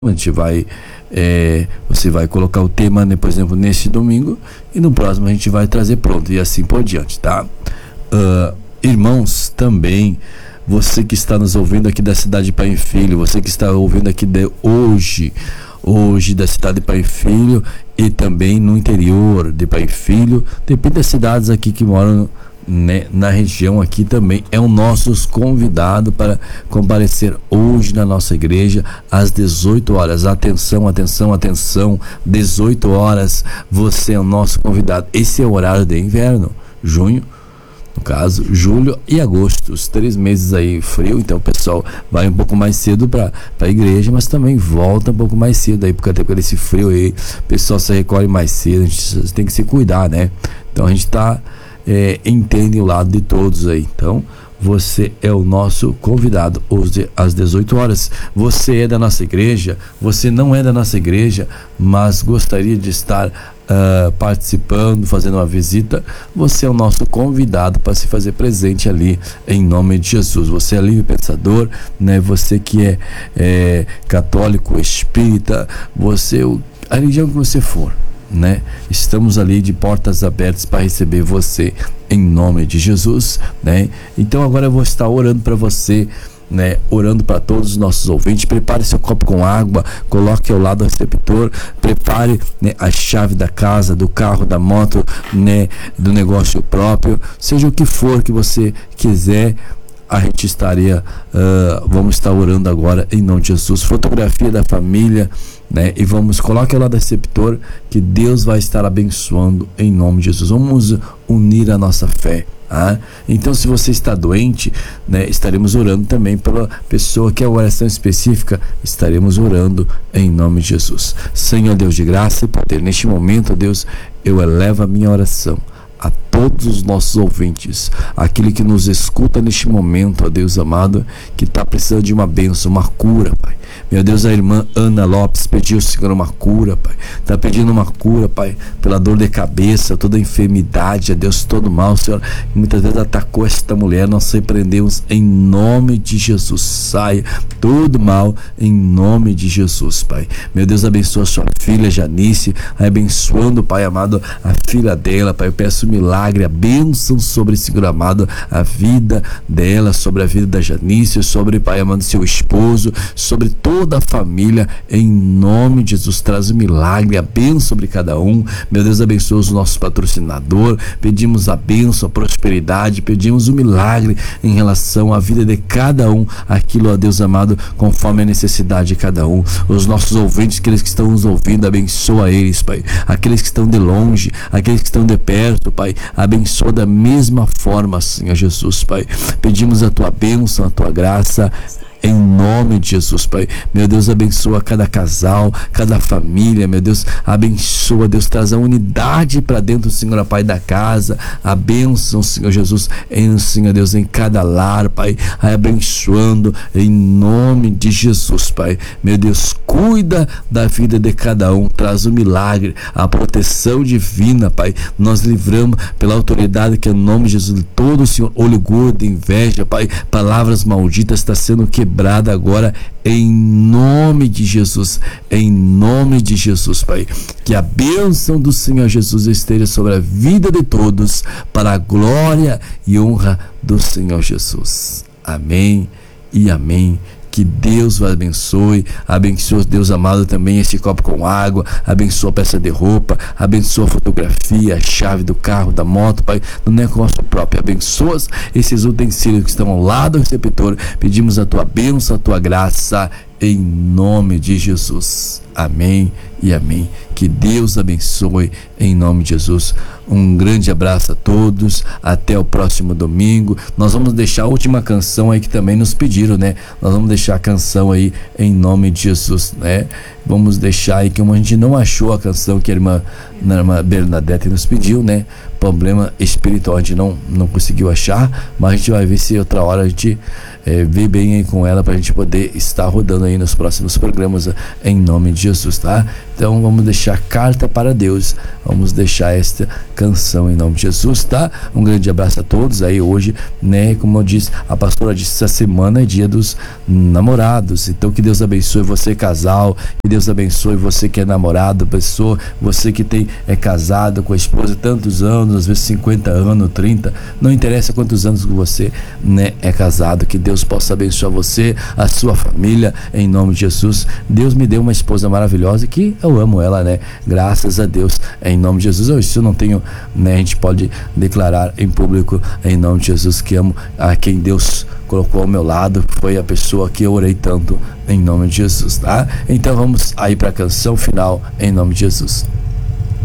A gente vai, você vai colocar o tema, né, por exemplo, neste domingo, e no próximo a gente vai trazer pronto, e assim por diante, tá? Irmãos, também, você que está nos ouvindo aqui da cidade de Pai e Filho, você que está ouvindo aqui hoje da cidade de Pai e Filho, e também no interior de Pai e Filho, depende das cidades aqui que moram, né, na região aqui também, é o nosso convidado para comparecer hoje na nossa igreja às 18 horas. Atenção, 18 horas, você é o nosso convidado. Esse é o horário de inverno, junho, no caso, julho e agosto, os 3 meses aí frio, então o pessoal vai um pouco mais cedo para a igreja, mas também volta um pouco mais cedo aí, porque até por esse frio aí, o pessoal se recolhe mais cedo, a gente tem que se cuidar, né? Então a gente entende o lado de todos aí. Então você é o nosso convidado hoje às 18 horas. Você é da nossa igreja, você não é da nossa igreja, mas gostaria de estar participando, fazendo uma visita, você é o nosso convidado para se fazer presente ali, em nome de Jesus. Você é livre pensador, né? Você que é católico, espírita, a religião que você for, né? Estamos ali de portas abertas para receber você em nome de Jesus, né? Então agora eu vou estar orando para você, né? Orando para todos os nossos ouvintes. Prepare seu copo com água, coloque ao lado do receptor, prepare, né, a chave da casa, do carro, da moto, né, do negócio próprio, seja o que for que você quiser. A gente vamos estar orando agora em nome de Jesus. Fotografia da família, né? E coloque lá do receptor, que Deus vai estar abençoando em nome de Jesus. Vamos unir a nossa fé. Então, se você está doente, né, estaremos orando também pela pessoa que é a oração específica, estaremos orando em nome de Jesus. Senhor Deus de graça e poder, neste momento, Deus, eu elevo a minha oração a todos os nossos ouvintes, aquele que nos escuta neste momento, ó Deus amado, que está precisando de uma bênção, uma cura, Pai. Meu Deus, a irmã Ana Lopes pediu, Senhor, uma cura, Pai. Está pedindo uma cura, Pai, pela dor de cabeça, toda enfermidade, ó Deus, todo mal, Senhor, que muitas vezes atacou esta mulher. Nós repreendemos em nome de Jesus. Saia todo mal em nome de Jesus, Pai. Meu Deus, abençoa a sua filha Janice, abençoando, Pai amado, a filha dela, Pai. Eu peço milagre, a bênção sobre, Senhor amado, a vida dela, sobre a vida da Janice, sobre, Pai amado, seu esposo, sobre toda a família, em nome de Jesus. Traz o milagre, a bênção sobre cada um. Meu Deus, abençoa os nossos patrocinadores, pedimos a bênção, a prosperidade, pedimos o milagre em relação à vida de cada um, aquilo, ó Deus amado, conforme a necessidade de cada um. Os nossos ouvintes, aqueles que estão nos ouvindo, abençoa eles, Pai. Aqueles que estão de longe, aqueles que estão de perto, Pai, abençoa da mesma forma, Senhor Jesus, Pai. Pedimos a tua bênção, a tua graça, em nome de Jesus, Pai. Meu Deus, abençoa cada casal, cada família, meu Deus, abençoa, Deus, traz a unidade para dentro, Senhor, Pai, da casa, a bênção, Senhor Jesus, Senhor Deus, em cada lar, Pai, abençoando em nome de Jesus, Pai. Meu Deus, cuida da vida de cada um, traz o milagre, a proteção divina, Pai. Nós livramos pela autoridade que é o nome de Jesus, todo, Senhor, olho gordo, inveja, Pai, palavras malditas está sendo quebrada agora em nome de Jesus, Pai. Que a bênção do Senhor Jesus esteja sobre a vida de todos, para a glória e honra do Senhor Jesus. Amém e amém. Que Deus o abençoe, abençoa, Deus amado, também esse copo com água, abençoa a peça de roupa, abençoa a fotografia, a chave do carro, da moto, Pai, no negócio próprio. Abençoa esses utensílios que estão ao lado do receptor. Pedimos a tua bênção, a tua graça, em nome de Jesus. Amém e amém. Que Deus abençoe em nome de Jesus. Um grande abraço a todos. Até o próximo domingo. Nós vamos deixar a última canção aí que também nos pediram, né? Nós vamos deixar a canção aí em nome de Jesus, né? Vamos deixar aí, que a gente não achou a canção que a irmã Bernadette nos pediu, né? problema espiritual, a gente não conseguiu achar, mas a gente vai ver se outra hora a gente vê bem aí com ela, pra gente poder estar rodando aí nos próximos programas, em nome de Jesus, tá? Então vamos deixar carta para Deus, vamos deixar esta canção em nome de Jesus, tá? Um grande abraço a todos aí hoje, né? Como eu disse, a pastora disse, essa semana é dia dos namorados, então que Deus abençoe você, casal, que Deus abençoe você que é namorado, pessoa, você que é casado com a esposa tantos anos, às vezes 50 anos, 30, não interessa quantos anos que você, né, é casado, que Deus possa abençoar você, a sua família, em nome de Jesus. Deus me deu uma esposa maravilhosa que eu amo ela, né? Graças a Deus, em nome de Jesus. Isso eu não tenho, né? A gente pode declarar em público, em nome de Jesus, que amo a quem Deus colocou ao meu lado, foi a pessoa que eu orei tanto, em nome de Jesus, tá? Então vamos aí para a canção final, em nome de Jesus.